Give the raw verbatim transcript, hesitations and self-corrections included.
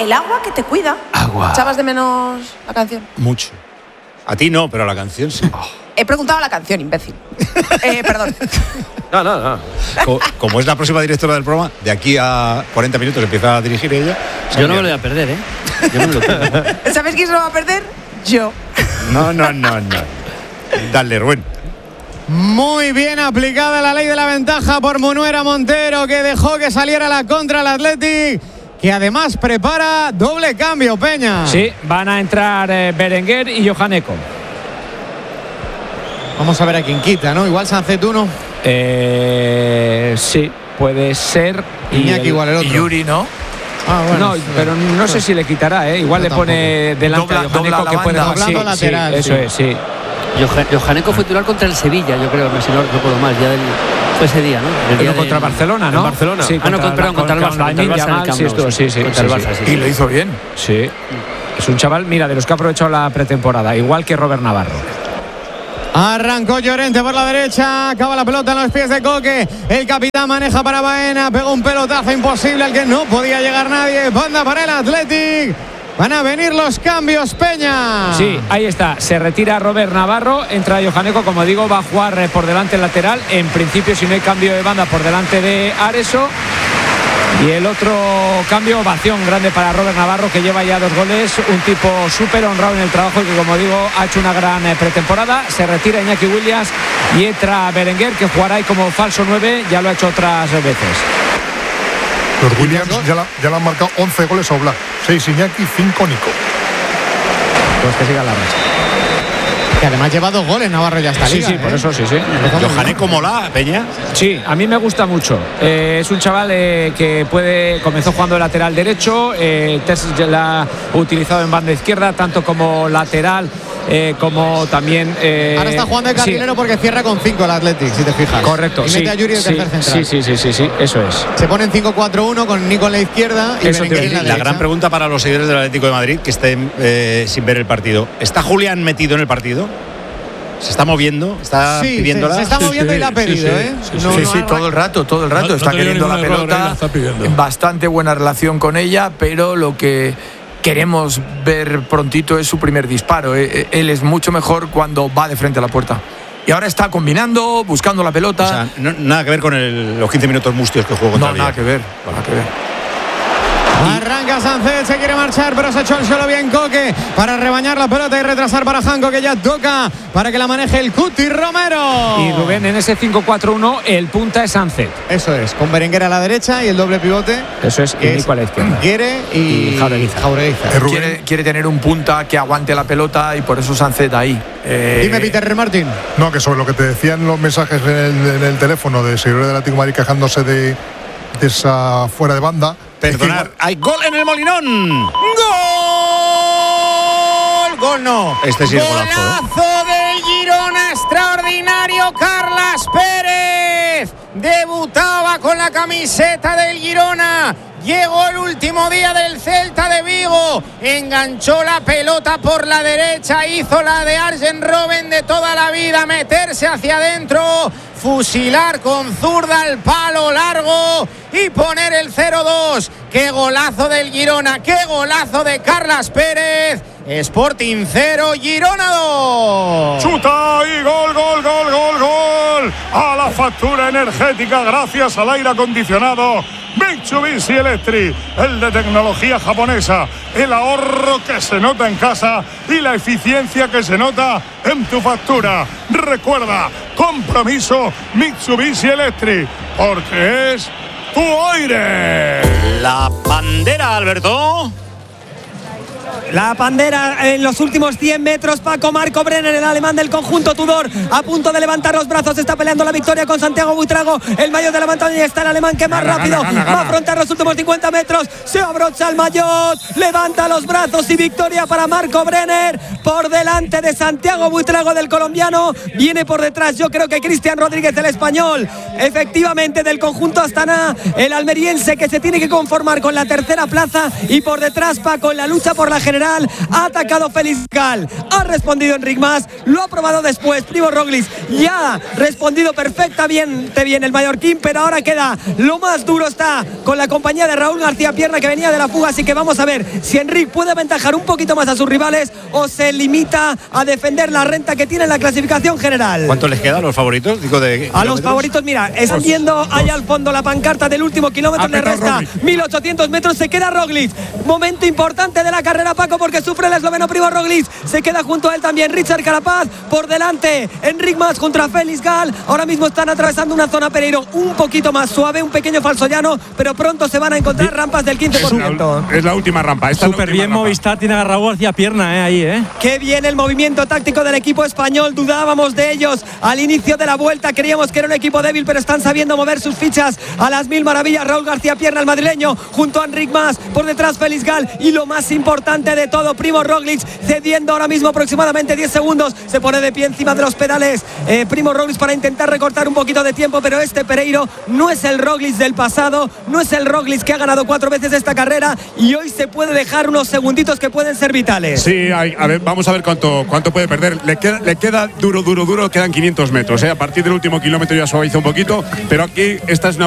el agua que te cuida. Agua. ¿Echabas de menos la canción? Mucho. A ti no, pero a la canción sí. Oh. He preguntado la canción, imbécil. eh, perdón. No, no, no. Como, como es la próxima directora del programa, de aquí a cuarenta minutos empieza a dirigir ella. Yo no me lo voy a perder, ¿eh? Yo no me lo pierdo. ¿Sabes quién se lo va a perder? Yo. No, no, no, no. Dale, Rubén. Muy bien aplicada la ley de la ventaja por Munuera Montero, que dejó que saliera la contra el Athletic, que además prepara doble cambio, Peña. Sí, van a entrar eh, Berenguer y Johaneko. Vamos a ver a quién quita, ¿no? Igual Sancet uno. Eh, sí, puede ser. Iñaki igual el otro. Y Yuri, ¿no? Ah, bueno, no, sí, pero no sé si le quitará, ¿eh? Igual le pone delante a Johaneko, que puede doblando sí, lateral. Sí, eso sí. es, sí. Johaneko fue titular contra el Sevilla, yo creo, si no recuerdo mal, ya del, fue ese día, ¿no? El día pero contra del, Barcelona, ¿no? En Barcelona. Sí, ah, no, contra, perdón, contra el Barça, contra el Barça en el Camp Nou, sí, sí, contra el Barça, sí, sí. Y lo hizo bien. Sí. Es un chaval, mira, de los que ha aprovechado la pretemporada, igual que Robert Navarro. Arrancó Llorente por la derecha, acaba la pelota en los pies de Coque. El capitán maneja para Baena, pegó un pelotazo imposible al que no podía llegar nadie. Banda para el Athletic. Van a venir los cambios, Peña. Sí, ahí está. Se retira Robert Navarro, entra Johaneko, como digo, va a jugar por delante el lateral. En principio, si no hay cambio de banda, por delante de Areso. Y el otro cambio, ovación grande para Robert Navarro, que lleva ya dos goles, un tipo súper honrado en el trabajo y que, como digo, ha hecho una gran pretemporada. Se retira Iñaki Williams y entra Berenguer, que jugará ahí como falso nueve, ya lo ha hecho otras veces. Los Williams ya, la, ya le han marcado once goles a Oblak, seis Iñaki, cinco Nico. Pues que siga la racha. Que además lleva dos goles Navarro ya está. Sí, liga, sí, ¿eh? por eso sí, sí. Johaneko mola, Peña. Sí, a mí me gusta mucho. Eh, es un chaval eh, que puede comenzó jugando de lateral derecho, eh, Terzic la ha utilizado en banda izquierda, tanto como lateral eh, como también. Eh, Ahora está jugando de carrilero sí. porque cierra con cinco el Athletic, si te fijas. Correcto. Y sí, mete a Yuri el sí, tercer central. Sí, sí, sí, sí, sí, eso es. Se pone en cinco cuatro uno con Nico en la izquierda y Eso Berenguer en la La derecha. gran pregunta para los seguidores del Atlético de Madrid que estén eh, sin ver el partido. ¿Está Julián metido en el partido? ¿Se está moviendo? ¿Está sí, pidiéndola? Se, se está sí, moviendo sí, y la ha pedido, sí, sí, ¿eh? Sí, sí, no, sí, no sí, todo el rato, todo el rato. No, está no queriendo la pelota. error, en bastante buena relación con ella, pero lo que queremos ver prontito es su primer disparo. Él es mucho mejor cuando va de frente a la puerta. Y ahora está combinando, buscando la pelota. O sea, no, nada que ver con el, los quince minutos mustios que jugó contra No, el nada Villar. que ver, nada que ver. Arranca Sánchez, se quiere marchar, pero se echó el suelo bien Coque para rebañar la pelota y retrasar para Janko, que ya toca para que la maneje el Cuti Romero. Y Rubén, en ese cinco cuatro uno, el punta es Sánchez. Eso es, con Berenguer a la derecha y el doble pivote. Eso es, y Nico a la izquierda. Guere y, y Jaureguiza. Jaureguiza. Eh, Rubén. Quiere, quiere tener un punta que aguante la pelota y por eso Sánchez ahí. Eh, Dime, Peter Martín. No, que sobre lo que te decían los mensajes en el, en el teléfono de seguidores del Atlético de Madrid quejándose de, de esa fuera de banda. Perdonar, hay gol en el Molinón. ¡Gol! ¡Gol no! Este sí es golazo, ¿eh? ¡Golazo del Girona! ¡Extraordinario! Carlas Pérez debutaba con la camiseta del Girona. Llegó el último día del Celta de Vigo, enganchó la pelota por la derecha, hizo la de Arjen Robben de toda la vida, meterse hacia adentro, fusilar con zurda al palo largo y poner el cero dos. ¡Qué golazo del Girona! ¡Qué golazo de Carlas Pérez! Sporting cero, Girona dos. Chuta y gol, gol, gol, gol, gol. A la factura energética gracias al aire acondicionado Mitsubishi Electric, el de tecnología japonesa, el ahorro que se nota en casa y la eficiencia que se nota en tu factura. Recuerda, compromiso Mitsubishi Electric, porque es tu aire. La bandera, Alberto. La bandera en los últimos cien metros. Paco Marco Brenner, el alemán del conjunto Tudor, a punto de levantar los brazos. Está peleando la victoria con Santiago Buitrago, el maillot de la montaña. Y está el alemán que más gana, rápido gana, gana, va a gana. afrontar los últimos cincuenta metros. Se abrocha el maillot, levanta los brazos y victoria para Marco Brenner por delante de Santiago Buitrago, del colombiano. Viene por detrás, yo creo que Cristian Rodríguez, el español, efectivamente, del conjunto Astana, el almeriense, que se tiene que conformar con la tercera plaza. Y por detrás, Paco, en la lucha por la general general. Ha atacado Félix Gal, ha respondido Enric Mas, lo ha probado después Primo Roglic, ya ha respondido perfectamente bien el mallorquín, pero ahora queda lo más duro, está con la compañía de Raúl García Pierna, que venía de la fuga, así que vamos a ver si Enric puede aventajar un poquito más a sus rivales o se limita a defender la renta que tiene en la clasificación general. ¿Cuánto les queda a los favoritos? Digo, de a los favoritos, mira, están dos, viendo dos. allá al fondo la pancarta del último kilómetro, le resta mil ochocientos metros, se queda Roglic. Momento importante de la carrera, Paco, porque sufre el esloveno Primo Roglic, se queda junto a él también Richard Carapaz, por delante Enric Mas contra Félix Gal. Ahora mismo están atravesando una zona, Pereiro, un poquito más suave, un pequeño falso llano, pero pronto se van a encontrar rampas del quince por ciento. Es la última rampa. Esta Súper bien rampa. Movistar, tiene a Raúl García Pierna, eh, ahí, ¿eh? Qué bien el movimiento táctico del equipo español, dudábamos de ellos al inicio de la vuelta, creíamos que era un equipo débil, pero están sabiendo mover sus fichas a las mil maravillas. Raúl García Pierna, el madrileño, junto a Enric Mas, por detrás Félix Gal, y lo más importante de todo, Primo Roglic, cediendo ahora mismo aproximadamente diez segundos, se pone de pie encima de los pedales eh, Primo Roglic para intentar recortar un poquito de tiempo, pero este Pereiro no es el Roglic del pasado, no es el Roglic que ha ganado cuatro veces esta carrera, y hoy se puede dejar unos segunditos que pueden ser vitales. Sí, hay, a ver, vamos a ver cuánto, cuánto puede perder. Le queda, le queda duro, duro, duro, quedan quinientos metros. ¿eh? A partir del último kilómetro ya suaviza un poquito, pero aquí esta es una